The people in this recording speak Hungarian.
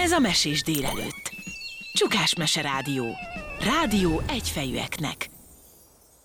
Ez a Mesés délelőtt. Csukás Mese Rádió. Rádió egyfejűeknek.